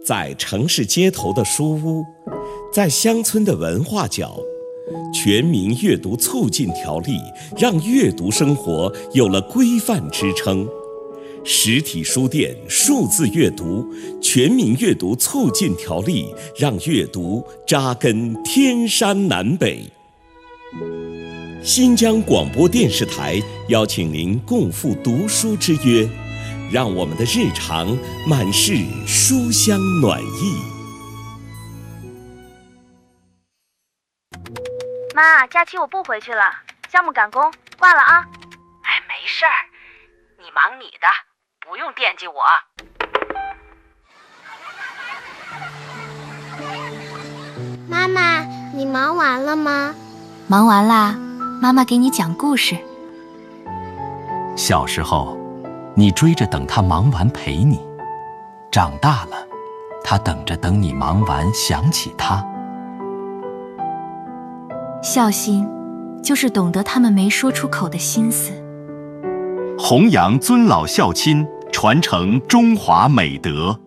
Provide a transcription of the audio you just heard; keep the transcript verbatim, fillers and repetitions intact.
在城市街头的书屋，在乡村的文化角，全民阅读促进条例让阅读生活有了规范支撑。实体书店数字阅读全民阅读促进条例让阅读扎根天山南北。新疆广播电视台邀请您共赴读书之约，让我们的日常满是书香暖意。 妈，假期我不回去了，项目赶工，挂了啊。 哎，没事儿，你忙你的，不用惦记我。 妈妈，你忙完了吗？ 忙完啦，妈妈给你讲故事。 小时候，你追着等他忙完陪你；长大了，他等着等你忙完想起他。 孝心，就是懂得他们没说出口的心思。 弘扬尊老孝亲，传承中华美德。